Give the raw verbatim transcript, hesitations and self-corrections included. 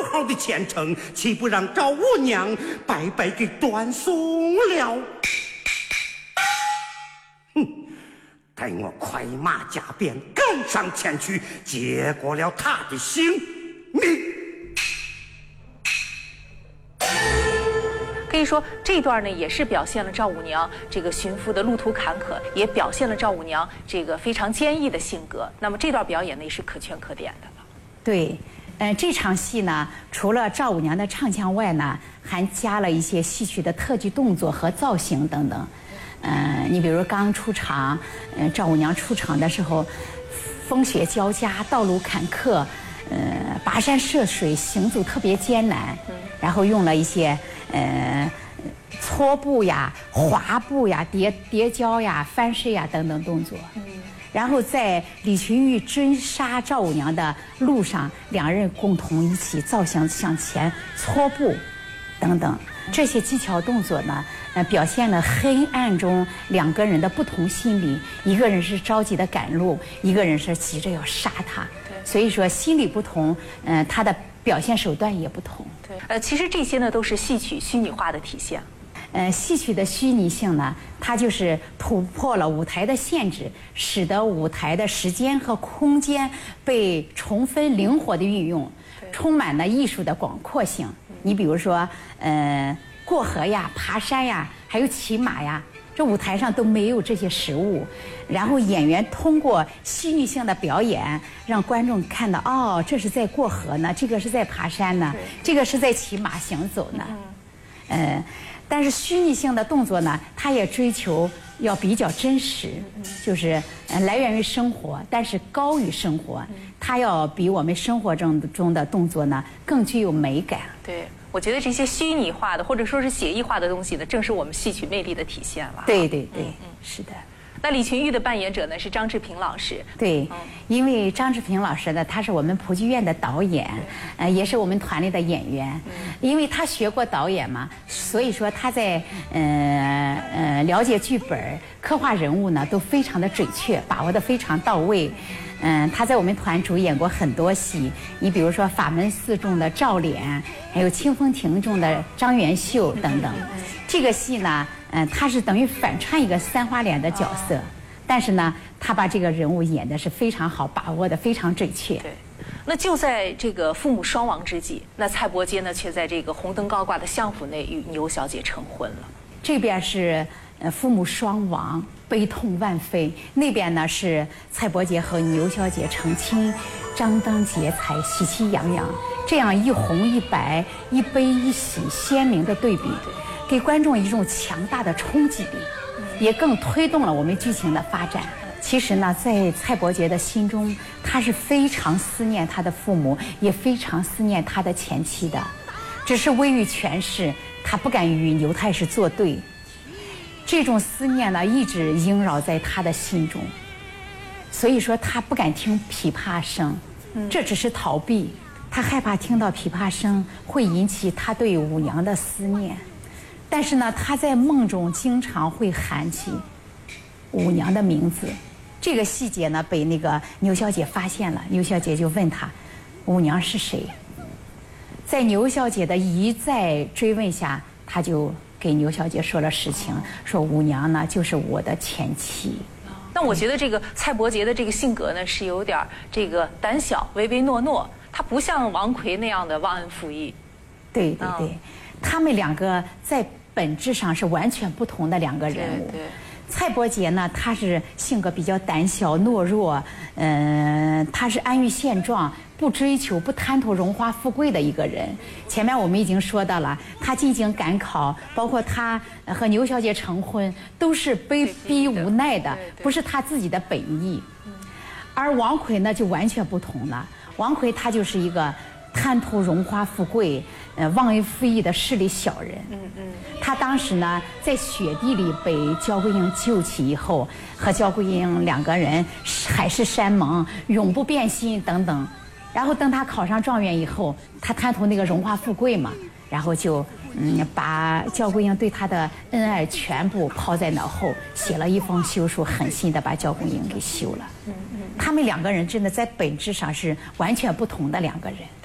好的前程，岂不让赵五娘白白给断送了？哼！待我快马加鞭赶上前去，结果了他的性命。 可以说这段呢，也是表现了赵五娘这个寻夫的路途坎坷，也表现了赵五娘这个非常坚毅的性格。那么这段表演呢，也是可圈可点的了。 对，嗯、呃，这场戏呢，除了赵五娘的唱腔外呢，还加了一些戏曲的特技动作和造型等等。嗯、呃，你比如刚出场，嗯、呃，赵五娘出场的时候，风雪交加，道路坎坷，呃，跋山涉水，行走特别艰难，然后用了一些。呃，搓步呀、滑步呀、叠叠跤呀、翻身呀等等动作。嗯，然后在李群玉追杀赵五娘的路上，两人共同一起造型向前搓步，等等这些技巧动作呢，呃，表现了黑暗中两个人的不同心理。一个人是着急的赶路，一个人是急着要杀他。所以说心理不同，嗯、呃，他的表现手段也不同。 对，呃，其实这些呢都是戏曲虚拟化的体现。 呃，戏曲的虚拟性呢，它就是突破了舞台的限制，使得舞台的时间和空间被充分灵活的运用，充满了艺术的广阔性。你比如说，呃，过河呀、爬山呀，还有骑马呀。这舞台上都没有这些实物，然后演员通过戏剧性的表演，让观众看到哦，这是在过河呢，这个是在爬山呢，这个是在骑马行走呢。嗯，呃，但是虚拟性的动作呢，它也追求要比较真实，就是呃来源于生活，但是高于生活，它要比我们生活中中的动作呢更具有美感。 对。我觉得这些虚拟化的或者说是写意化的东西呢，正是我们戏曲魅力的体现了。 对对对，嗯嗯，是的。 那李群玉的扮演者呢是张志平老师。 对，嗯、因为张志平老师呢，他是我们普剧院的导演，呃，也是我们团里的演员。嗯、因为他学过导演嘛，所以说他在呃呃了解剧本、刻画人物呢，都非常的准确，把握的非常到位。嗯，他在我们团主演过很多戏，你比如说《法门寺》中的赵脸，还有《清风亭》中的张元秀等等。这个戏呢，嗯，他是等于反串一个三花脸的角色，但是呢，他把这个人物演的是非常好，把握的非常准确。 对。那就在这个父母双亡之际，那蔡伯喈呢，却在这个红灯高挂的相府内与牛小姐成婚了。 这边是呃父母双亡，悲痛万分；那边呢是蔡伯喈和牛小姐成亲，张灯结彩，喜气洋洋。这样一红一白，一悲一喜，鲜明的对比，给观众一种强大的冲击力，也更推动了我们剧情的发展。其实呢，在蔡伯喈的心中，他是非常思念他的父母，也非常思念他的前妻的，只是位于权势，他不敢与牛太师作对。这种思念呢，一直萦绕在他的心中，所以说他不敢听琵琶声，这只是逃避。他害怕听到琵琶声会引起他对五娘的思念，但是呢，他在梦中经常会喊起五娘的名字。这个细节呢，被那个牛小姐发现了，牛小姐就问他五娘是谁。在牛小姐的一再追问下，他就给牛小姐说了实情，说五娘呢就是我的前妻。 但我觉得这个蔡伯喈的这个性格呢，是有点这个胆小、唯唯诺诺，他不像王奎那样的忘恩负义。 对对对，嗯、他们两个在本质上是完全不同的两个人物。 对对， 蔡伯喈呢，他是性格比较胆小懦弱，嗯、呃，他是安于现状，不追求、不贪图荣华富贵的一个人。前面我们已经说到了，他进京赶考，包括他和牛小姐成婚，都是被逼无奈的，不是他自己的本意。而王奎呢，就完全不同了。王奎他就是一个贪图荣华富贵、呃忘恩负义的势利小人。嗯嗯。他当时呢，在雪地里被焦桂英救起以后，和焦桂英两个人海誓山盟，永不变心等等。然后等他考上状元以后，他贪图那个荣华富贵嘛，然后就嗯把焦桂英对他的恩爱全部抛在脑后，写了一封休书，狠心的把焦桂英给休了。嗯嗯。他们两个人真的在本质上是完全不同的两个人。